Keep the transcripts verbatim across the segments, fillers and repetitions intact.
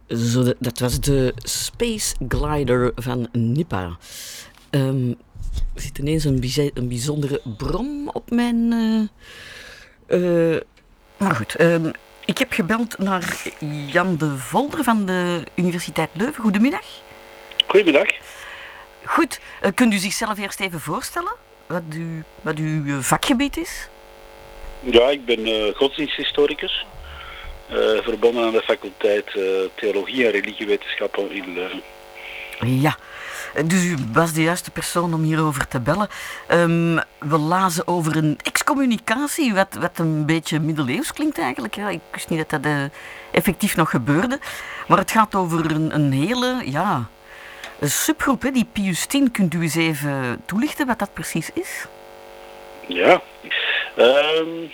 Zo, de- dat was de Space Glider van Nippa. Ehm, er zit ineens een, bijzij- een bijzondere brom op mijn... eh, eh, maar goed, ehm, ik heb gebeld naar Jan de Volder van de Universiteit Leuven. Goedemiddag. Goedemiddag. Goed, eh, kunt u zichzelf eerst even voorstellen? Wat, u, wat uw eh, vakgebied is? Ja, ik ben uh, godsdiensthistoricus, uh, verbonden aan de faculteit uh, Theologie en Religiewetenschappen in Leuven. Ja, dus u was de juiste persoon om hierover te bellen. Um, we lazen over een excommunicatie, wat, wat een beetje middeleeuws klinkt eigenlijk. Ja, ik wist niet dat dat uh, effectief nog gebeurde. Maar het gaat over een, een hele, ja, een subgroep, hè, die Pius tien. Kunt u eens even toelichten wat dat precies is? Ja, um,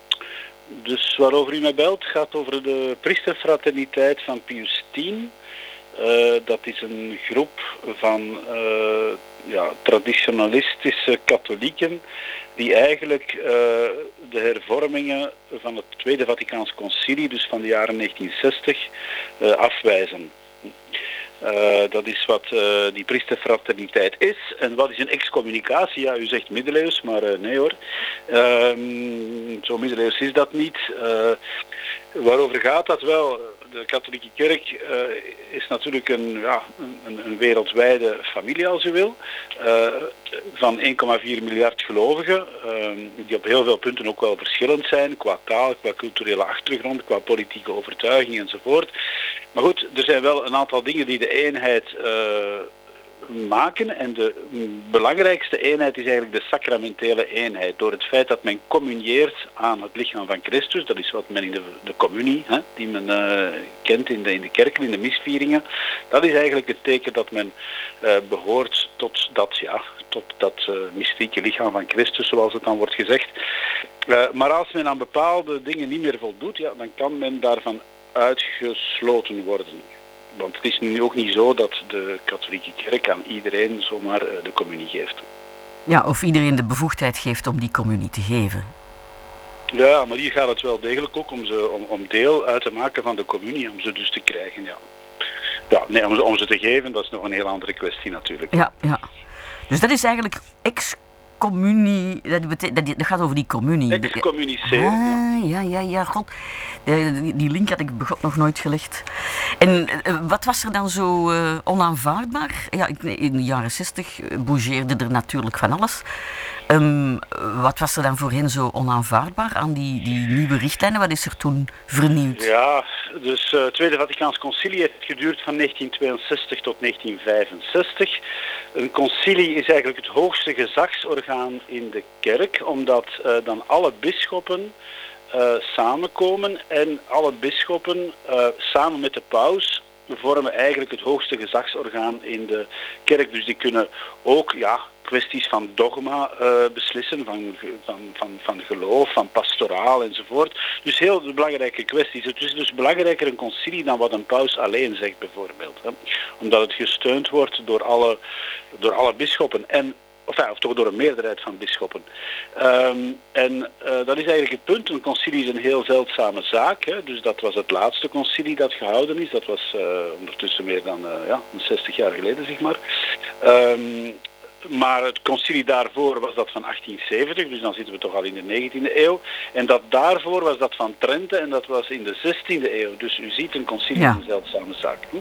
dus waarover u mij belt gaat over de priesterfraterniteit van Pius tien. Uh, dat is een groep van uh, ja, traditionalistische katholieken die eigenlijk uh, de hervormingen van het Tweede Vaticaans Concilie, dus van de jaren negentien zestig, uh, afwijzen. Uh, dat is wat uh, die priesterfraterniteit is. En wat is een excommunicatie? Ja, u zegt middeleeuws, maar uh, nee hoor. Uh, zo middeleeuws is dat niet. Uh, waarover gaat dat wel? De katholieke kerk uh, is natuurlijk een, ja, een, een wereldwijde familie, als u wil, uh, van één komma vier miljard gelovigen, uh, die op heel veel punten ook wel verschillend zijn, qua taal, qua culturele achtergrond, qua politieke overtuiging enzovoort. Maar goed, er zijn wel een aantal dingen die de eenheid uh, maken en de belangrijkste eenheid is eigenlijk de sacramentele eenheid. Door het feit dat men communieert aan het lichaam van Christus, dat is wat men in de, de communie, hè, die men uh, kent in de, in de kerken, in de misvieringen, dat is eigenlijk het teken dat men uh, behoort tot dat, ja, tot dat uh, mystieke lichaam van Christus, zoals het dan wordt gezegd. Uh, maar als men aan bepaalde dingen niet meer voldoet, ja, dan kan men daarvan uitgesloten worden. Want het is nu ook niet zo dat de katholieke kerk aan iedereen zomaar de communie geeft. Ja, of iedereen de bevoegdheid geeft om die communie te geven. Ja, maar hier gaat het wel degelijk ook om, ze, om, om deel uit te maken van de communie, om ze dus te krijgen, ja. Ja, nee, om ze, om ze te geven, dat is nog een heel andere kwestie natuurlijk. Ja, ja. Dus dat is eigenlijk excommunie, dat, betekent, dat, dat gaat over die communie. Excommuniceren. Ah, ja, ja, ja, god. Die, die link had ik begot nog nooit gelegd. En uh, wat was er dan zo uh, onaanvaardbaar? Ja, in de jaren zestig bougeerde er natuurlijk van alles. Um, wat was er dan voor hen zo onaanvaardbaar aan die, die nieuwe richtlijnen? Wat is er toen vernieuwd? Ja, dus het uh, Tweede Vaticaans Concilie heeft geduurd van negentien tweeënzestig tot negentien vijfenzestig. Een concilie is eigenlijk het hoogste gezagsorgaan in de kerk, omdat uh, dan alle bisschoppen Uh, samenkomen en alle bisschoppen uh, samen met de paus vormen eigenlijk het hoogste gezagsorgaan in de kerk. Dus die kunnen ook ja, kwesties van dogma uh, beslissen, van, van, van, van geloof, van pastoraal enzovoort. Dus heel belangrijke kwesties. Het is dus belangrijker een concilie dan wat een paus alleen zegt bijvoorbeeld. Hè? Omdat het gesteund wordt door alle, door alle bisschoppen. En Of, ja, of toch door een meerderheid van bisschoppen. Um, en uh, dat is eigenlijk het punt. Een concilie is een heel zeldzame zaak. Hè. Dus dat was het laatste concilie dat gehouden is. Dat was uh, ondertussen meer dan uh, ja, zestig jaar geleden, zeg maar. Um, maar het concilie daarvoor was dat van achttien zeventig, dus dan zitten we toch al in de negentiende eeuw. En dat daarvoor was dat van Trente en dat was in de zestiende eeuw. Dus u ziet, een concilie is een zeldzame zaak. Hm?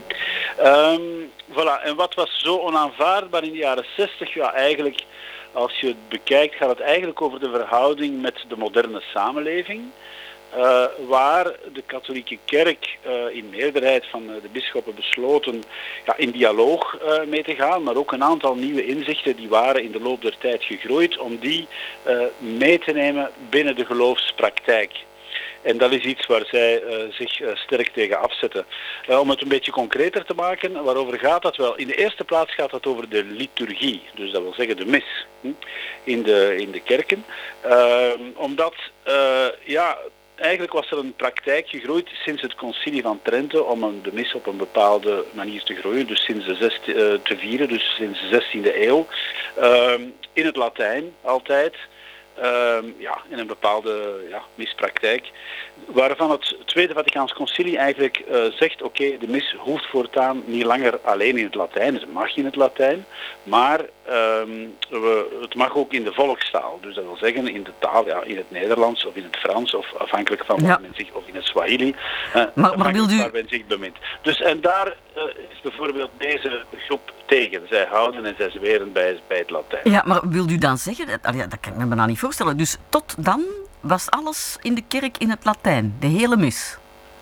Um, voilà. En wat was zo onaanvaardbaar in de jaren zestig? Ja, eigenlijk, als je het bekijkt, gaat het eigenlijk over de verhouding met de moderne samenleving. Uh, waar de katholieke kerk uh, in meerderheid van uh, de bisschoppen besloten ja, in dialoog uh, mee te gaan, maar ook een aantal nieuwe inzichten die waren in de loop der tijd gegroeid, om die uh, mee te nemen binnen de geloofspraktijk. En dat is iets waar zij uh, zich uh, sterk tegen afzetten. Uh, om het een beetje concreter te maken, waarover gaat dat wel? In de eerste plaats gaat het over de liturgie, dus dat wil zeggen de mis hm, in, de, in de kerken. Uh, omdat, uh, ja... Eigenlijk was er een praktijk gegroeid sinds het concilie van Trente om een, de mis op een bepaalde manier te groeien, dus sinds de zestien, uh, te vieren, dus sinds de zestiende eeuw, uh, in het Latijn altijd. uh, ja, in een bepaalde ja, mispraktijk, waarvan het Tweede Vaticaans Concilie eigenlijk uh, zegt, oké, okay, de mis hoeft voortaan niet langer alleen in het Latijn, het mag in het Latijn, maar um, we, het mag ook in de volkstaal. Dus dat wil zeggen in de taal, ja, in het Nederlands of in het Frans, of afhankelijk van waar ja. men zich, of in het Swahili, uh, maar, maar wil u... waar men zich bemint. Dus en daar uh, is bijvoorbeeld deze groep tegen. Zij houden en zij zweren bij, bij het Latijn. Ja, maar wil u dan zeggen, dat, dat kan ik me bijna niet voorstellen, dus tot dan was alles in de kerk in het Latijn, de hele mis?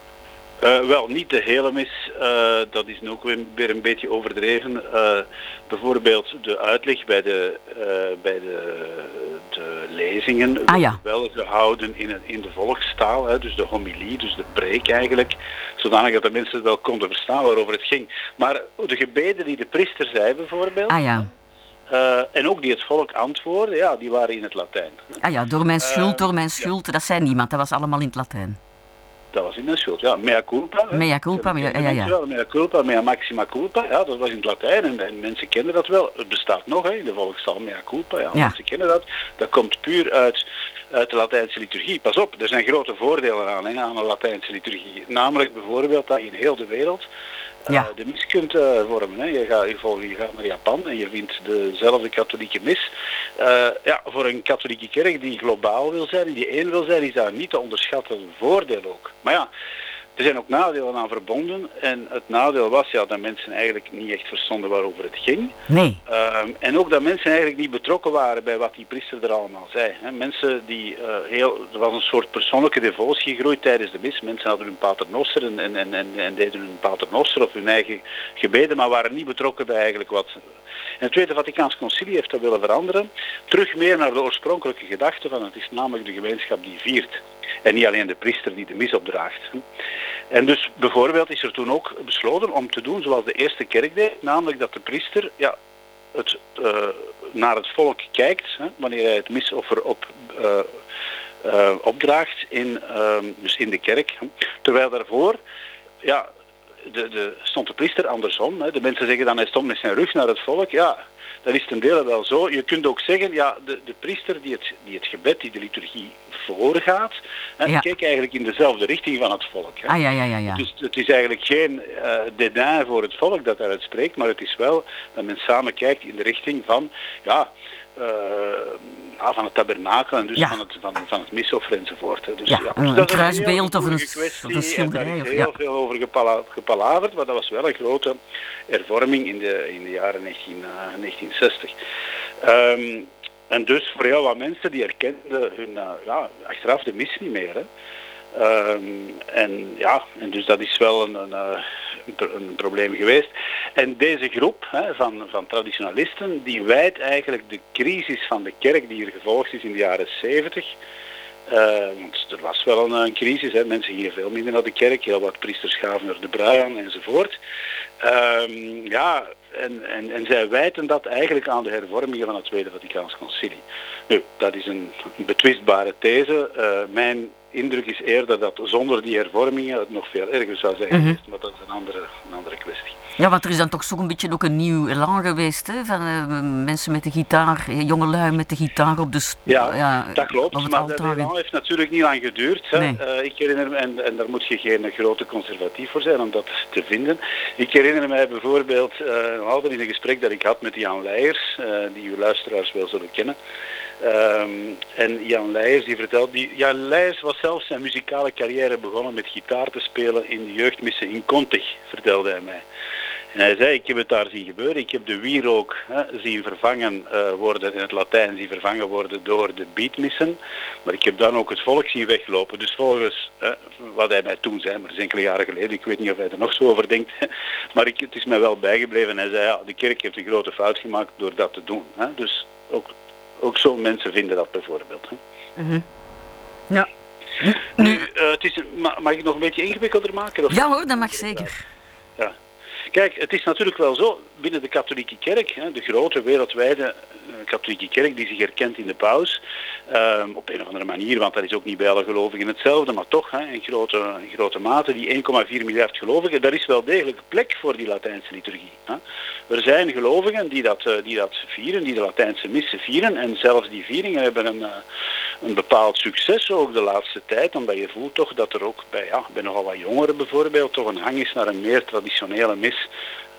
Uh, wel, niet de hele mis, uh, dat is nu ook weer een beetje overdreven. Uh, bijvoorbeeld de uitleg bij de, uh, bij de, de lezingen ah, ja. wel gehouden in, het, in de volkstaal, hè, dus de homilie, dus de preek eigenlijk, zodanig dat de mensen het wel konden verstaan waarover het ging. Maar de gebeden die de priester zei bijvoorbeeld, ah, ja. Uh, en ook die het volk antwoordde, ja, die waren in het Latijn. Ah ja, door mijn schuld, door mijn schuld, ja. Dat zei niemand, dat was allemaal in het Latijn. Dat was in mijn schuld, ja. Mea culpa. Mea culpa, mea, ja, ja, ja. Mea culpa, mea maxima culpa, ja, dat was in het Latijn en, en mensen kennen dat wel. Het bestaat nog, hè, in de volkstaal mea culpa, ja, ja. Mensen kennen dat. Dat komt puur uit, uit de Latijnse liturgie. Pas op, er zijn grote voordelen aan, hè, aan de Latijnse liturgie. Namelijk bijvoorbeeld dat je in heel de wereld ja. uh, de mis kunt uh, vormen. Hè. Je, gaat, je, volgt, je gaat naar Japan en je vindt dezelfde katholieke mis. Uh, ja, voor een katholieke kerk die globaal wil zijn, die één wil zijn, is daar niet te onderschatten voordeel ook. Maar ja, er zijn ook nadelen aan verbonden. En het nadeel was ja, dat mensen eigenlijk niet echt verstonden waarover het ging. Nee. Uh, en ook dat mensen eigenlijk niet betrokken waren bij wat die priester er allemaal zei. Hè. Mensen die uh, heel... Er was een soort persoonlijke devotie gegroeid tijdens de mis. Mensen hadden hun paternoster en, en, en, en, en deden hun paternoster of hun eigen gebeden, maar waren niet betrokken bij eigenlijk wat... En het Tweede Vaticaans Concilie heeft dat willen veranderen. Terug meer naar de oorspronkelijke gedachte van het is namelijk de gemeenschap die viert. En niet alleen de priester die de mis opdraagt. En dus bijvoorbeeld is er toen ook besloten om te doen zoals de eerste kerk deed. Namelijk dat de priester ja, het, uh, naar het volk kijkt. Hè, wanneer hij het misoffer op, uh, uh, opdraagt in, uh, dus in de kerk. Terwijl daarvoor... ja, De, de, stond de priester andersom. Hè. De mensen zeggen dan hij stond met zijn rug naar het volk. Ja, dat is ten dele wel zo. Je kunt ook zeggen, ja, de, de priester die het, die het gebed, die de liturgie voorgaat, hè, ja. kijkt eigenlijk in dezelfde richting van het volk. Hè. Ah, ja, ja, ja, ja. Dus het is eigenlijk geen uh, dédain voor het volk dat daaruit spreekt, maar het is wel dat men samen kijkt in de richting van, ja, uh, ja van het tabernakel en dus ja. van, het, van, van het misoffer enzovoort. Hè. Dus, ja, ja. een, dus een dat kruisbeeld of een, kwestie, of een schilderij. Daar is heel ja. veel over gepala- gepalaverd, maar dat was wel een grote hervorming in de, in de jaren negentien, uh, negentien zestig. Um, en dus voor heel wat mensen die herkenden hun, uh, ja, achteraf de mis niet meer. Hè. Um, en ja, en dus dat is wel een, een, een, een probleem geweest. En deze groep hè, van, van traditionalisten, die wijt eigenlijk de crisis van de kerk die er gevolgd is in de jaren zeventig. Uh, want er was wel een, een crisis, hè. Mensen gingen veel minder naar de kerk, heel wat priesters gaven er de brui aan enzovoort. Um, ja, en, en, en zij wijten dat eigenlijk aan de hervormingen van het Tweede Vaticaans Concilie. Nu, dat is een betwistbare these. Uh, mijn indruk is eerder dat zonder die hervormingen het nog veel erger zou zijn geweest, mm-hmm. maar dat is een andere, een andere kwestie. Ja, want er is dan toch zo'n beetje ook een nieuw elan geweest, hè? Van uh, mensen met de gitaar, jongelui met de gitaar op de st- Ja, ja, dat klopt, maar dat elan heeft natuurlijk niet lang geduurd. Hè. Nee. Uh, ik herinner me, en, en daar moet je geen grote conservatief voor zijn om dat te vinden. Ik herinner mij bijvoorbeeld, uh, altijd in een gesprek dat ik had met Jan Leijers, uh, die uw luisteraars wel zullen kennen. Um, en Jan Leijers die vertelt, die, Jan Leijers was zelfs zijn muzikale carrière begonnen met gitaar te spelen in de jeugdmissen in Kontig, vertelde hij mij. En hij zei, ik heb het daar zien gebeuren, ik heb de wierook hè, zien vervangen uh, worden, in het Latijn zien vervangen worden door de beatmissen, maar ik heb dan ook het volk zien weglopen. Dus volgens uh, wat hij mij toen zei, maar dat is enkele jaren geleden, ik weet niet of hij er nog zo over denkt, maar ik, het is mij wel bijgebleven. En hij zei, ja, de kerk heeft een grote fout gemaakt door dat te doen. Hè. Dus ook... Ook zo'n mensen vinden dat bijvoorbeeld. Hè. Mm-hmm. Ja. Nu, uh, het is, mag ik nog een beetje ingewikkelder maken? Of ja hoor, dat mag zeker. Ja. Kijk, het is natuurlijk wel zo, binnen de katholieke kerk, hè, de grote wereldwijde uh, katholieke kerk die zich herkent in de paus, uh, op een of andere manier, want dat is ook niet bij alle gelovigen hetzelfde, maar toch hè, in, grote, in grote mate, die één komma vier miljard gelovigen, daar is wel degelijk plek voor die Latijnse liturgie. Hè. Er zijn gelovigen die dat, uh, die dat vieren, die de Latijnse missen vieren, en zelfs die vieringen hebben een, uh, een bepaald succes ook de laatste tijd, omdat je voelt toch dat er ook bij, ja, bij nogal wat jongeren bijvoorbeeld toch een hang is naar een meer traditionele mis.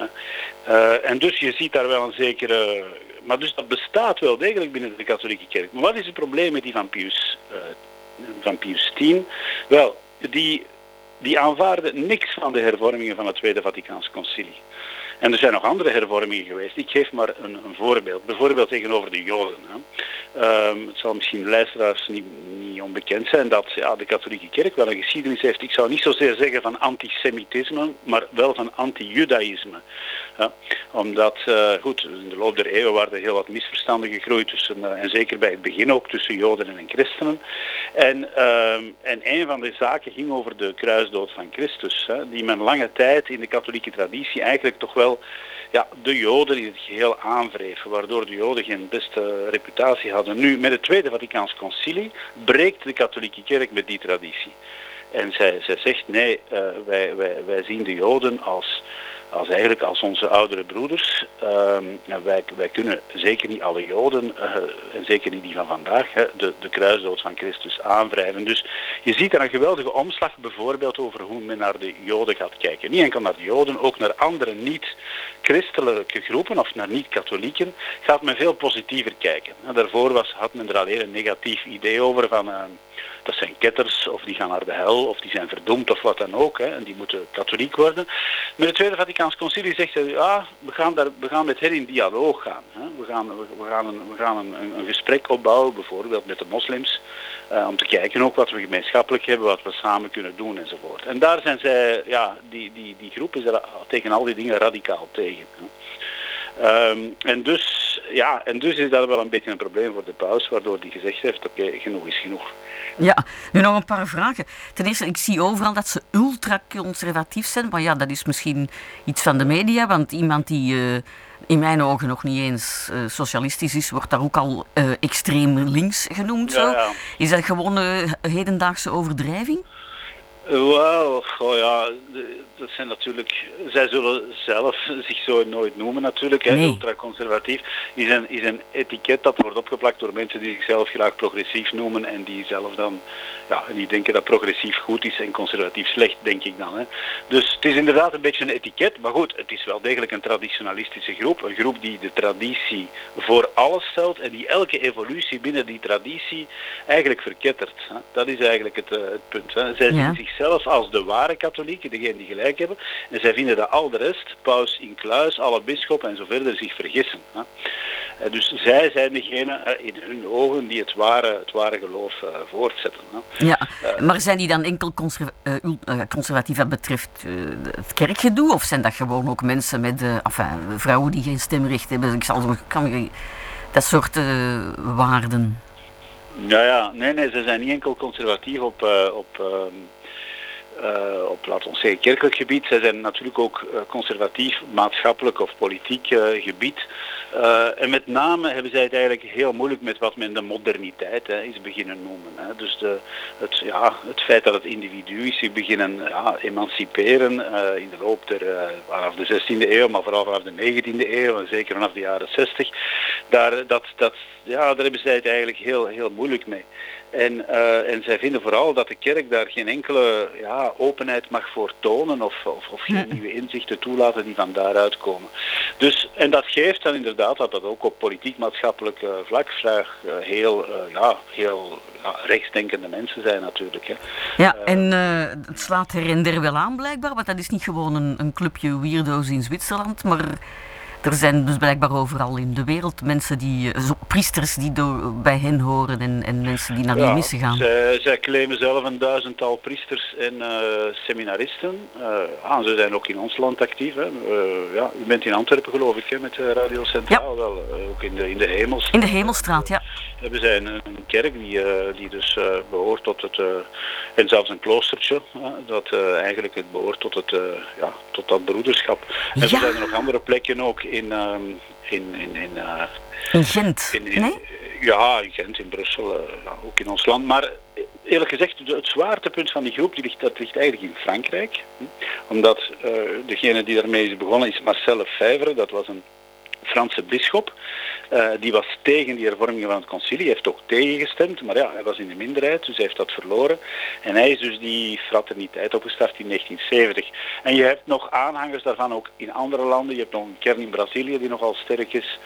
Uh, en dus je ziet daar wel een zekere... Maar dus dat bestaat wel degelijk binnen de katholieke kerk. Maar wat is het probleem met die van Pius, uh, van Pius tien? Wel, die, die aanvaarden niks van de hervormingen van het Tweede Vaticaans Concilie. En er zijn nog andere hervormingen geweest. Ik geef maar een, een voorbeeld. Bijvoorbeeld tegenover de Joden. Hè. Um, het zal misschien luisteraars niet, niet onbekend zijn dat ja, de katholieke kerk wel een geschiedenis heeft. Ik zou niet zozeer zeggen van antisemitisme, maar wel van anti-judaïsme. Ja, omdat, uh, goed, in de loop der eeuwen waren er heel wat misverstanden gegroeid tussen, uh, en zeker bij het begin ook tussen Joden en christenen. En, uh, en een van de zaken ging over de kruisdood van Christus, hè, die men lange tijd in de katholieke traditie eigenlijk toch wel ja, de Joden in het geheel aanwreven, waardoor de Joden geen beste reputatie hadden. Nu, met het Tweede Vaticaans Concilie breekt de katholieke kerk met die traditie. En zij, zij zegt, nee, uh, wij, wij, wij zien de Joden als... als eigenlijk als onze oudere broeders. Uh, wij, wij kunnen zeker niet alle Joden, uh, en zeker niet die van vandaag, hè, de, de kruisdood van Christus aanwrijven. Dus je ziet er een geweldige omslag bijvoorbeeld over hoe men naar de Joden gaat kijken. Niet enkel naar de Joden, ook naar andere niet-christelijke groepen of naar niet-katholieken gaat men veel positiever kijken. En daarvoor was, had men er alleen een negatief idee over van... Uh, dat zijn ketters, of die gaan naar de hel, of die zijn verdoemd, of wat dan ook. Hè, en die moeten katholiek worden. Met het Tweede Vaticaans Concilie zegt hij, ja, we gaan, daar, we gaan met hen in dialoog gaan. Hè. We gaan, we, we gaan, een, we gaan een, een gesprek opbouwen, bijvoorbeeld met de moslims, uh, om te kijken ook wat we gemeenschappelijk hebben, wat we samen kunnen doen, enzovoort. En daar zijn zij, ja, die, die, die groep is er tegen al die dingen radicaal tegen. Hè. Um, en, dus, ja, en dus is dat wel een beetje een probleem voor de paus, waardoor hij gezegd heeft, oké, okay, genoeg is genoeg. Ja, nu nog een paar vragen. Ten eerste, ik zie overal dat ze ultraconservatief zijn, maar ja, dat is misschien iets van de media, want iemand die uh, in mijn ogen nog niet eens uh, socialistisch is, wordt daar ook al uh, extreem links genoemd. Ja, zo. ja. Is dat gewoon een hedendaagse overdrijving? Wel, oh ja, dat zijn natuurlijk, zij zullen zelf zich zo nooit noemen natuurlijk, hè, nee. Ultraconservatief is een, is een etiket dat wordt opgeplakt door mensen die zichzelf graag progressief noemen en die zelf dan, ja, die denken dat progressief goed is en conservatief slecht, denk ik dan. Hè. Dus het is inderdaad een beetje een etiket, maar goed, het is wel degelijk een traditionalistische groep, een groep die de traditie voor alles stelt en die elke evolutie binnen die traditie eigenlijk verkettert. Hè. Dat is eigenlijk het, uh, het punt. Hè. Zij zien ja. zichzelf als de ware katholieken, degene die gelijk hebben, en zij vinden dat al de rest, paus incluis, alle bisschoppen en zo verder, zich vergissen. Hè. Dus zij zijn degene in hun ogen die het ware, het ware geloof uh, voortzetten. Hè. Ja, maar zijn die dan enkel conserv- uh, conservatief wat betreft uh, het kerkgedoe, of zijn dat gewoon ook mensen met, uh, enfin, vrouwen die geen stemrecht hebben, ik zal zo, kan, dat soort uh, waarden? Ja, ja, nee, nee, ze zijn niet enkel conservatief op... Uh, op uh, Uh, op, laten we zeggen, kerkelijk gebied. Zij zijn natuurlijk ook uh, conservatief, maatschappelijk of politiek uh, gebied. Uh, en met name hebben zij het eigenlijk heel moeilijk met wat men de moderniteit hè, is beginnen noemen. Hè. Dus de, het, ja, het feit dat het individu is zich beginnen ja, emanciperen uh, in de loop der, uh, vanaf de zestiende eeuw, maar vooral vanaf de negentiende eeuw en zeker vanaf de jaren zestig. Daar, dat, dat, ja, daar hebben zij het eigenlijk heel, heel moeilijk mee. En, uh, en zij vinden vooral dat de kerk daar geen enkele ja, openheid mag voor tonen of, of, of geen nieuwe inzichten toelaten die van daaruit komen. Dus, en dat geeft dan inderdaad dat dat ook op politiek-maatschappelijk uh, vlak uh, heel, uh, ja, heel ja, rechtsdenkende mensen zijn natuurlijk. Hè. Ja, uh, en uh, het slaat her en der wel aan blijkbaar, want dat is niet gewoon een, een clubje weirdo's in Zwitserland, maar... Er zijn dus blijkbaar overal in de wereld mensen die, zo, priesters die door, bij hen horen en, en mensen die naar die ja, missen gaan. Zij, zij claimen zelf een duizendtal priesters en uh, seminaristen. Uh, ah, ze zijn ook in ons land actief. Hè. Uh, ja, u bent in Antwerpen geloof ik hè, met Radio Centraal, ja. wel, uh, ook in de, in de Hemelsstraat. In de Hemelstraat, ja. hebben zij een, een kerk die, uh, die dus uh, behoort tot het, uh, en zelfs een kloostertje, uh, dat uh, eigenlijk het behoort tot, het, uh, ja, tot dat broederschap. En ja. er zijn er nog andere plekken ook in, uh, in, in, in, uh, in Gent, in, in, nee? Ja, in Gent, in Brussel, uh, ja, ook in ons land. Maar eerlijk gezegd, het zwaartepunt van die groep die ligt, dat ligt eigenlijk in Frankrijk. Hm? Omdat uh, degene die daarmee is begonnen is Marcel Lefebvre, dat was een Franse bisschop. Uh, die was tegen die hervormingen van het concilie, hij heeft ook tegengestemd, maar ja, hij was in de minderheid, dus hij heeft dat verloren. En hij is dus die fraterniteit opgestart in negentien zeventig. En je hebt nog aanhangers daarvan ook in andere landen. Je hebt nog een kern in Brazilië die nogal sterk is.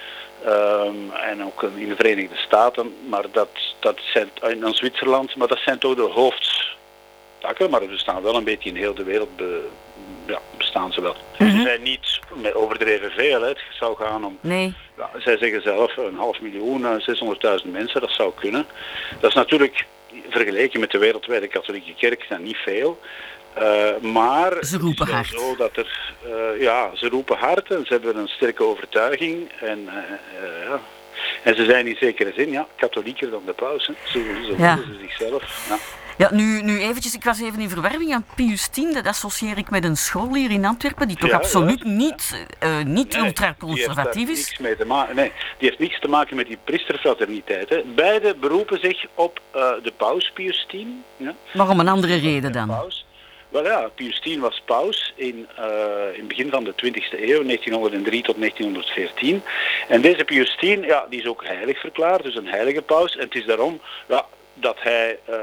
Um, en ook in de Verenigde Staten, maar dat, dat zijn, in Zwitserland, maar dat zijn toch de hoofdtakken, maar ze bestaan wel een beetje in heel de wereld, be, ja, bestaan ze wel. Mm-hmm. Ze zijn niet met overdreven veel, hè. Het zou gaan om, nee. Ja, zij zeggen zelf een half miljoen, zeshonderdduizend mensen, dat zou kunnen. Dat is natuurlijk, vergeleken met de wereldwijde katholieke kerk, zijn niet veel. Uh, maar ze roepen hard. Zo dat er, uh, ja, ze roepen hard en ze hebben een sterke overtuiging. En, uh, uh, ja. en ze zijn in zekere zin ja, katholieker dan de paus. Hè. Zo, zo ja. voelen ze zichzelf. Ja. Ja, nu, nu eventjes, ik was even in verwarring aan Pius X, dat associeer ik met een school hier in Antwerpen, die toch ja, absoluut ja. niet, uh, niet nee, ultra-conservatief is. Niks mee te maken. Nee, die heeft niks te maken met die priesterfraterniteit. Hè. Beide beroepen zich op uh, de paus Pius X. Ja. Maar om een andere reden dan? Paus. Wel ja, Pius X was paus in, uh, in het begin van de twintigste eeuw, negentienhonderddrie tot negentienhonderdveertien. En deze Pius X, ja, die is ook heilig verklaard, dus een heilige paus. En het is daarom ja, dat hij uh,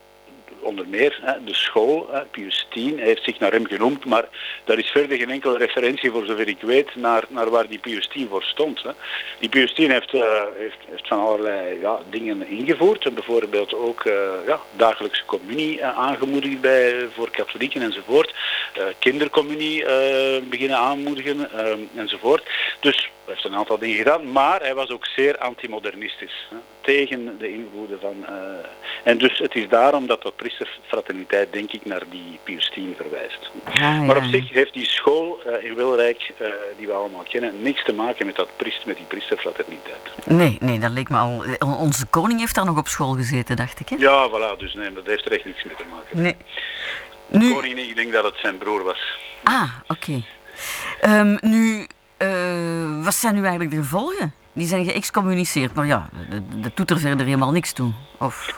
onder meer hè, de school, hè, Pius X, heeft zich naar hem genoemd, maar daar is verder geen enkele referentie, voor zover ik weet, naar, naar waar die Pius X voor stond. Hè. Die Pius X heeft, uh, heeft, heeft van allerlei ja, dingen ingevoerd, en bijvoorbeeld ook uh, ja, dagelijkse communie uh, aangemoedigd bij, voor katholieken enzovoort, uh, kindercommunie uh, beginnen aanmoedigen uh, enzovoort. Dus hij heeft een aantal dingen gedaan, maar hij was ook zeer antimodernistisch, hè, tegen de invloeden van... Uh, en dus het is daarom dat dat priesterfraterniteit, denk ik, naar die Pius X verwijst. Ah, ja. Maar op zich heeft die school uh, in Wilrijk, uh, die we allemaal kennen, niks te maken met, dat priester, met die priesterfraterniteit. Nee, nee, dat leek me al... Onze koning heeft daar nog op school gezeten, dacht ik, hè? Ja, voilà, dus nee, dat heeft er echt niks mee te maken. Nee. De nu... koning, ik denk dat het zijn broer was. Ah, oké. Okay. Um, nu... Uh, wat zijn nu eigenlijk de gevolgen? Die zijn geëxcommuniceerd, maar ja, dat, dat doet er verder helemaal niks toe. Of...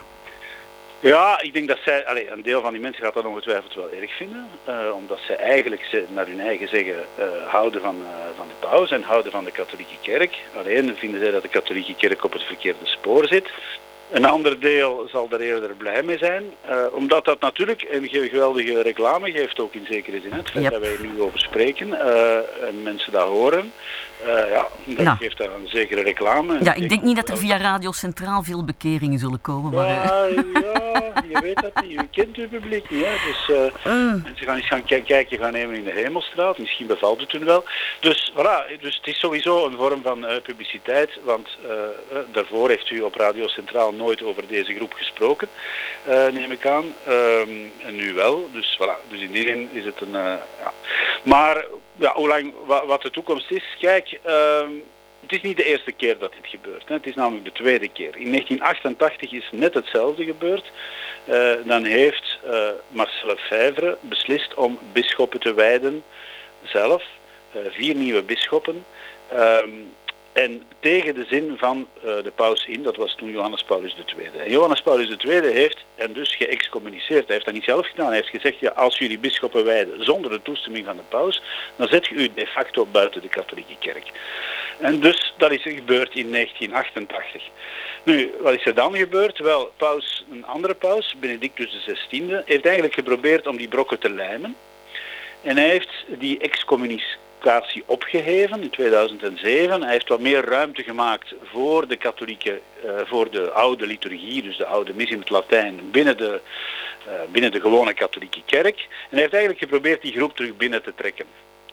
Ja, ik denk dat zij, allez, een deel van die mensen gaat dat ongetwijfeld wel erg vinden, uh, omdat zij eigenlijk ze, naar hun eigen zeggen uh, houden van, uh, van de paus en houden van de katholieke kerk. Alleen vinden zij dat de katholieke kerk op het verkeerde spoor zit. Een ander deel zal er eerder blij mee zijn, uh, omdat dat natuurlijk een geweldige reclame geeft, ook in zekere zin. Het feit yep. dat wij er nu over spreken uh, en mensen dat horen, uh, ja, dat nou. geeft daar een zekere reclame. Ja, ik denk niet dat er via Radio Centraal veel bekeringen zullen komen. Maar, ja, ja, je weet dat niet, je kent uw publiek niet. Hè. Dus uh, mm. mensen gaan eens gaan k- kijken gaan nemen in de Hemelstraat, misschien bevalt het hun wel. Dus, voilà, dus het is sowieso een vorm van uh, publiciteit, want uh, uh, daarvoor heeft u op Radio Centraal nooit over deze groep gesproken, uh, neem ik aan. Um, en nu wel, dus voilà. Dus in die zin is het een... Uh, ja. Maar ja, hoe lang, wa, wat de toekomst is, kijk, uh, het is niet de eerste keer dat dit gebeurt. Hè. Het is namelijk de tweede keer. In negentien achtentachtig is net hetzelfde gebeurd. Uh, dan heeft uh, Marcel Lefebvre beslist om bisschoppen te wijden zelf. Uh, vier nieuwe bisschoppen. Um, En tegen de zin van uh, de paus in, dat was toen Johannes Paulus de Tweede. En Johannes Paulus de Tweede heeft hen dus geëxcommuniceerd. Hij heeft dat niet zelf gedaan. Hij heeft gezegd, ja, als jullie bisschoppen wijden zonder de toestemming van de paus, dan zet je u de facto buiten de katholieke kerk. En dus, dat is gebeurd in negentien achtentachtig. Nu, wat is er dan gebeurd? Wel, paus, een andere paus, Benedictus de zestiende, heeft eigenlijk geprobeerd om die brokken te lijmen. En hij heeft die excommunicatie opgeheven in tweeduizend zeven. Hij heeft wat meer ruimte gemaakt voor de katholieke, uh, voor de oude liturgie, dus de oude mis in het Latijn, binnen de, uh, binnen de gewone katholieke kerk. En hij heeft eigenlijk geprobeerd die groep terug binnen te trekken.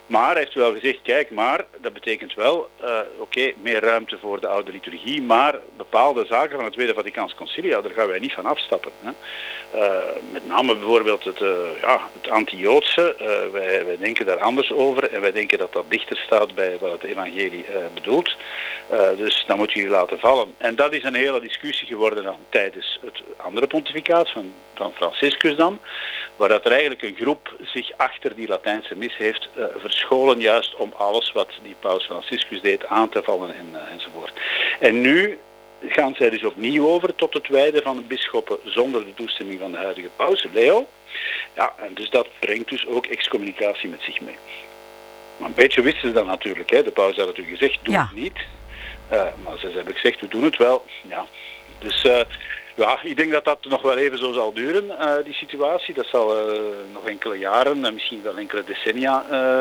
Maar hij heeft wel gezegd, kijk, maar dat betekent wel, uh, oké, okay, meer ruimte voor de oude liturgie, maar bepaalde zaken van het Tweede Vaticaans Concilie, ja, daar gaan wij niet van afstappen. Hè. Uh, met name bijvoorbeeld het, uh, ja, het anti-Joodse, uh, wij, wij denken daar anders over en wij denken dat dat dichter staat bij wat het evangelie uh, bedoelt. Uh, dus dat moet je laten vallen. En dat is een hele discussie geworden dan tijdens het andere pontificaat van, van Franciscus dan, waar dat er eigenlijk een groep zich achter die Latijnse mis heeft uh, verscholen juist om alles wat die paus Franciscus deed aan te vallen en, uh, enzovoort. En nu gaan zij dus opnieuw over tot het wijden van de bisschoppen zonder de toestemming van de huidige paus, Leo. Ja, en dus dat brengt dus ook excommunicatie met zich mee. Maar een beetje wisten ze dat natuurlijk, hè. De paus had natuurlijk gezegd, doe ja. het niet. Uh, maar ze hebben gezegd, we doen het wel. Ja. Dus uh, ja, ik denk dat dat nog wel even zo zal duren, uh, die situatie. Dat zal uh, nog enkele jaren, uh, misschien wel enkele decennia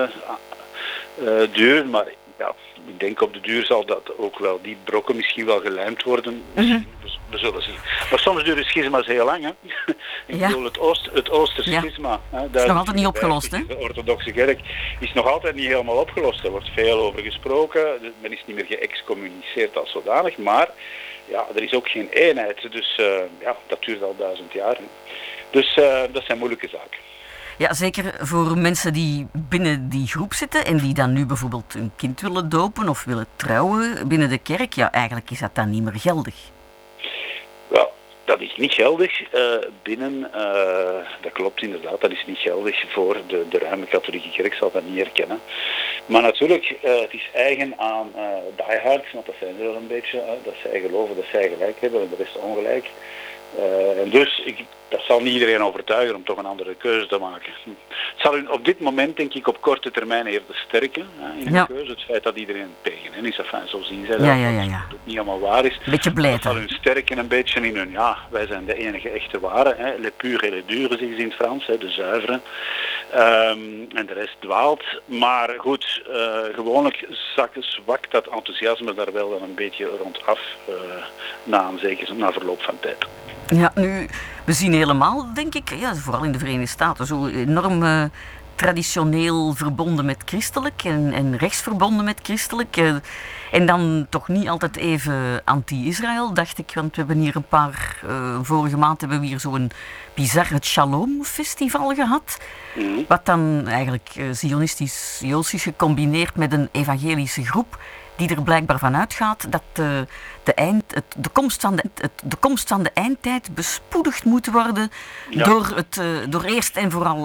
uh, uh, duren, maar ja, ik denk op de duur zal dat ook wel, die brokken misschien wel gelijmd worden. Mm-hmm. we, we zullen zien. Maar soms duren schisma's heel lang. Hè? Ik ja. bedoel, het, Oost, het Oosterschisma. Ja. Hè, is nog altijd niet opgelost, hè? De orthodoxe kerk is nog altijd niet helemaal opgelost. Er wordt veel over gesproken. Men is niet meer geëxcommuniceerd als zodanig, maar ja, er is ook geen eenheid. Dus uh, ja, dat duurt al duizend jaar. Hè? Dus uh, dat zijn moeilijke zaken. Ja, zeker voor mensen die binnen die groep zitten en die dan nu bijvoorbeeld een kind willen dopen of willen trouwen binnen de kerk. Ja, eigenlijk is dat dan niet meer geldig. Wel, dat is niet geldig uh, binnen, uh, dat klopt inderdaad, dat is niet geldig voor de, de ruime katholieke kerk, zal dat niet herkennen. Maar natuurlijk, uh, het is eigen aan uh, diehards, want dat zijn er wel een beetje, uh, dat zij geloven dat zij gelijk hebben en de rest ongelijk. Uh, en dus, ik, dat zal niet iedereen overtuigen om toch een andere keuze te maken. Het zal u op dit moment, denk ik, op korte termijn eerder sterken uh, in de ja. keuze. Het feit dat iedereen tegen hen is, enfin, zo zien zij ja, ja, ja, ja. dat het niet allemaal waar is. Een beetje blij. Dat zal hun sterken een beetje in hun, ja, wij zijn de enige echte ware, hè, les purs et les durs, zeggen ze in het Frans, hè, de zuiveren. Um, en de rest dwaalt. Maar goed, uh, gewoonlijk zwakt dat enthousiasme daar wel dan een beetje rond af, uh, na, een zeker, na verloop van tijd. Ja, nu, we zien helemaal, denk ik, ja, vooral in de Verenigde Staten, zo enorm uh, traditioneel verbonden met christelijk en, en rechtsverbonden met christelijk. Uh, en dan toch niet altijd even anti-Israël, dacht ik, want we hebben hier een paar, uh, vorige maand hebben we hier zo'n bizar het Shalom Festival gehad. Mm-hmm. Wat dan eigenlijk uh, zionistisch-joods is gecombineerd met een evangelische groep die er blijkbaar van uitgaat dat uh, de, eind, het, de, komst van de, het, de komst van de eindtijd bespoedigd moet worden ja. door, het, uh, door eerst en vooral